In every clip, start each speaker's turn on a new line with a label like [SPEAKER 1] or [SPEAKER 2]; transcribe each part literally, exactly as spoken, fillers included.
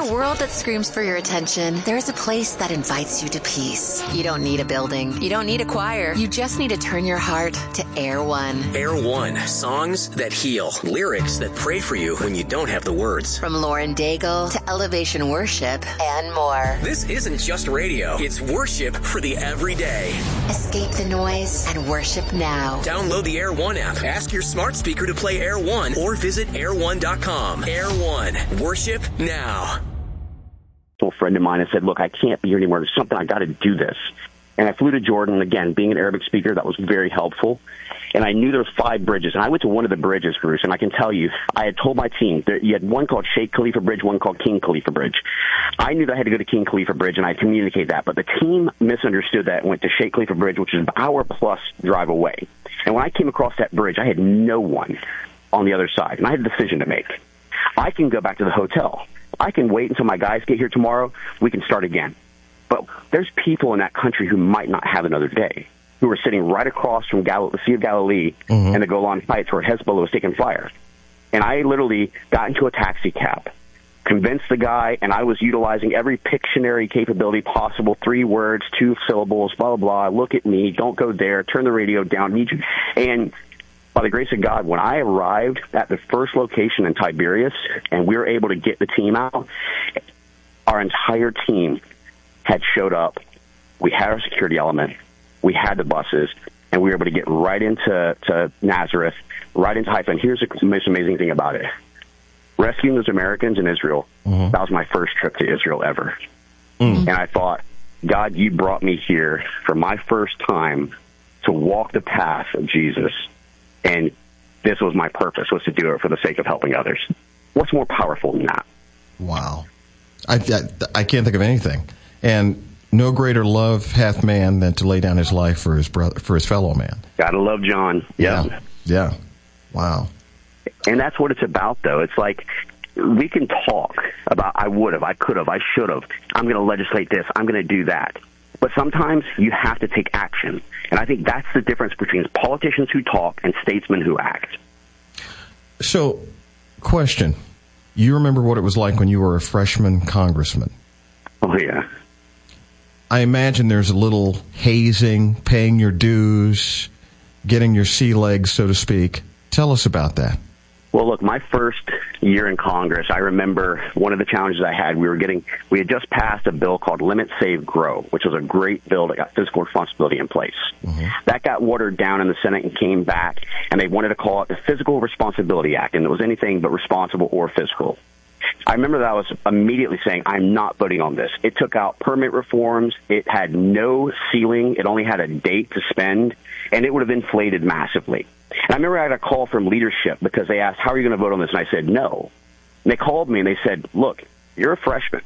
[SPEAKER 1] a world that screams for your attention, there's a place that invites you to peace. You don't need a building. You don't need a choir. You just need to turn your heart to Air One.
[SPEAKER 2] Air One. Songs that heal. Lyrics that pray for you when you don't have the words.
[SPEAKER 1] From Lauren Daigle to Elevation Worship and more.
[SPEAKER 2] This isn't just radio. It's worship for the everyday.
[SPEAKER 1] Escape the noise and worship now.
[SPEAKER 2] Download the Air One app. Ask your smart speaker to play Air One or visit air one dot com. Air One. Worship now.
[SPEAKER 3] A friend of mine and said, look, I can't be here anymore. There's something. I got to do this. And I flew to Jordan. Again, being an Arabic speaker, that was very helpful. And I knew there was five bridges. And I went to one of the bridges, Bruce, and I can tell you, I had told my team, that you had one called Sheikh Khalifa Bridge, one called King Khalifa Bridge. I knew that I had to go to King Khalifa Bridge, and I communicated that. But the team misunderstood that and went to Sheikh Khalifa Bridge, which is an hour-plus drive away. And when I came across that bridge, I had no one on the other side. And I had a decision to make. I can go back to the hotel. I can wait until my guys get here tomorrow. We can start again. But there's people in that country who might not have another day, who are sitting right across from Gal- the Sea of Galilee mm-hmm. and the Golan Heights where Hezbollah was taking fire. And I literally got into a taxi cab, convinced the guy, and I was utilizing every Pictionary capability possible, three words, two syllables, blah, blah, blah, look at me, don't go there, turn the radio down, need you. And by the grace of God, when I arrived at the first location in Tiberias and we were able to get the team out, our entire team had showed up. We had our security element. We had the buses, and we were able to get right into to Nazareth, right into Haifa. And here's the most amazing thing about it. Rescuing those Americans in Israel, mm-hmm. that was my first trip to Israel ever. Mm-hmm. And I thought, God, you brought me here for my first time to walk the path of Jesus. And this was my purpose, was to do it for the sake of helping others. What's more powerful than that?
[SPEAKER 4] Wow. I, I, I can't think of anything. And no greater love hath man than to lay down his life for his brother, for his fellow man.
[SPEAKER 3] Gotta love John. Yeah.
[SPEAKER 4] Yeah. Yeah. Wow.
[SPEAKER 3] And that's what it's about, though. It's like we can talk about I would have, I could have, I should have. I'm going to legislate this. I'm going to do that. But sometimes you have to take action. And I think that's the difference between politicians who talk and statesmen who act.
[SPEAKER 4] So, question. You remember what it was like when you were a freshman congressman?
[SPEAKER 3] Oh, yeah.
[SPEAKER 4] I imagine there's a little hazing, paying your dues, getting your sea legs, so to speak. Tell us about that.
[SPEAKER 3] Well, look, my first year in Congress, I remember one of the challenges I had, we were getting, we had just passed a bill called Limit, Save, Grow, which was a great bill that got fiscal responsibility in place. Mm-hmm. That got watered down in the Senate and came back, and they wanted to call it the Fiscal Responsibility Act, and it was anything but responsible or fiscal. I remember that I was immediately saying, I'm not voting on this. It took out permit reforms. It had no ceiling. It only had a date to spend, and it would have inflated massively. And I remember I had a call from leadership because they asked, how are you going to vote on this? And I said, no. And they called me and they said, look, you're a freshman.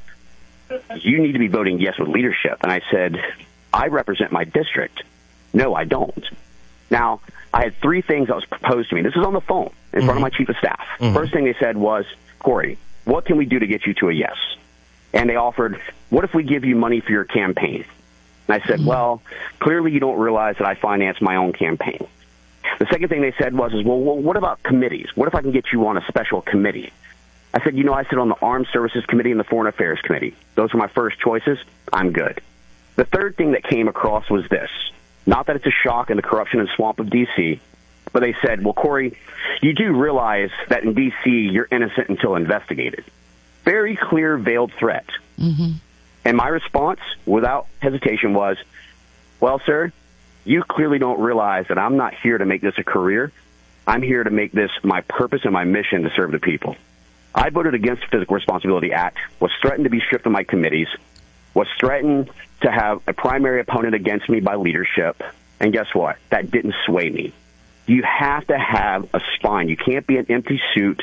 [SPEAKER 3] You need to be voting yes with leadership. And I said, I represent my district. No, I don't. Now, I had three things that was proposed to me. This is on the phone in mm-hmm. front of my chief of staff. Mm-hmm. First thing they said was, Corey, what can we do to get you to a yes? And they offered, what if we give you money for your campaign? And I said, mm-hmm. well, clearly you don't realize that I finance my own campaign. The second thing they said was, is, well, well, what about committees? What if I can get you on a special committee? I said, you know, I sit on the Armed Services Committee and the Foreign Affairs Committee. Those were my first choices. I'm good. The third thing that came across was this. Not that it's a shock in the corruption and swamp of D C, but they said, well, Corey, you do realize that in D C you're innocent until investigated. Very clear, veiled threat. Mm-hmm. And my response, without hesitation, was, well, sir, you clearly don't realize that I'm not here to make this a career. I'm here to make this my purpose and my mission to serve the people. I voted against the Fiscal Responsibility Act, was threatened to be stripped of my committees, was threatened to have a primary opponent against me by leadership, and guess what? That didn't sway me. You have to have a spine. You can't be an empty suit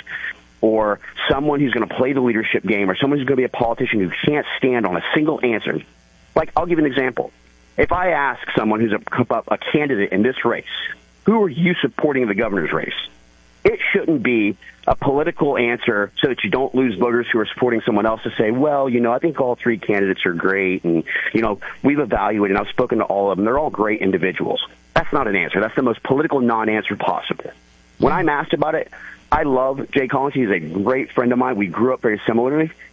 [SPEAKER 3] or someone who's going to play the leadership game or someone who's going to be a politician who can't stand on a single answer. Like, I'll give you an example. If I ask someone who's a, a candidate in this race, who are you supporting in the governor's race? It shouldn't be a political answer so that you don't lose voters who are supporting someone else to say, well, you know, I think all three candidates are great, and, you know, we've evaluated, and I've spoken to all of them. They're all great individuals. That's not an answer. That's the most political non-answer possible. When I'm asked about it, I love Jay Collins. He's a great friend of mine. We grew up very similarly.